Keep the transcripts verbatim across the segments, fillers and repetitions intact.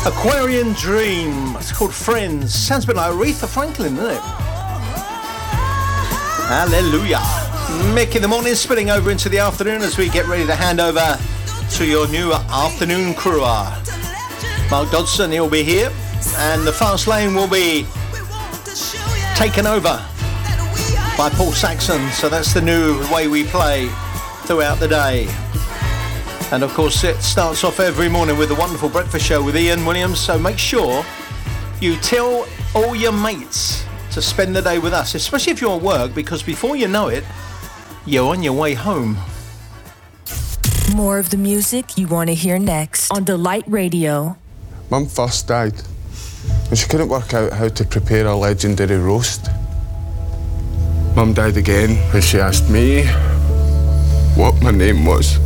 Aquarian Dream. It's called Friends. Sounds a bit like Aretha Franklin, doesn't it? Hallelujah. Mick in the morning, spilling over into the afternoon as we get ready to hand over to your new afternoon crewer. Mark Dodson, he'll be here, and the fast lane will be taken over by Paul Saxon. So that's the new way we play throughout the day. And of course it starts off every morning with the wonderful breakfast show with Ian Williams. So make sure you tell all your mates to spend the day with us, especially if you're at work, because before you know it, you're on your way home. More of the music you want to hear next on Delight Radio. Mum first died and she couldn't work out how to prepare a legendary roast. Mum died again when she asked me what my name was.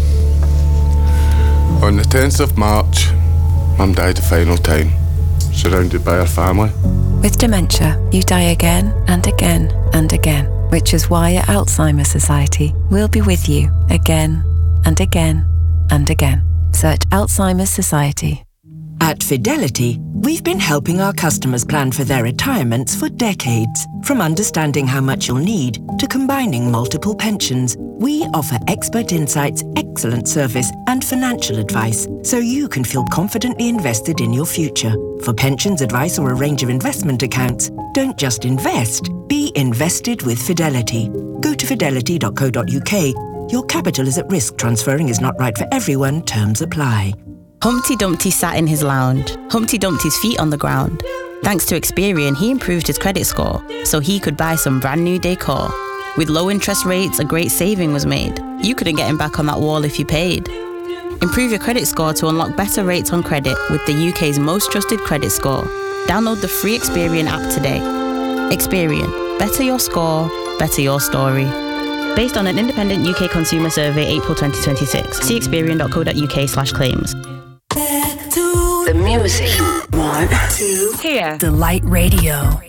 On the tenth of March, Mum died the final time, surrounded by her family. With dementia, you die again and again and again, which is why at Alzheimer's Society, we'll be with you again and again and again. Search Alzheimer's Society. At Fidelity, we've been helping our customers plan for their retirements for decades. From understanding how much you'll need to combining multiple pensions, we offer expert insights, excellent service, and financial advice so you can feel confidently invested in your future. For pensions advice or a range of investment accounts, don't just invest, be invested with Fidelity. Go to fidelity dot co dot uk. Your capital is at risk. Transferring is not right for everyone. Terms apply. Humpty Dumpty sat in his lounge, Humpty Dumpty's feet on the ground. Thanks to Experian, he improved his credit score, so he could buy some brand new decor. With low interest rates, a great saving was made. You couldn't get him back on that wall if you paid. Improve your credit score to unlock better rates on credit with the U K's most trusted credit score. Download the free Experian app today. Experian. Better your score, better your story. Based on an independent U K consumer survey, April twenty twenty-six. See experian dot co dot uk slash claims. The music. One, two, here. Delight Radio.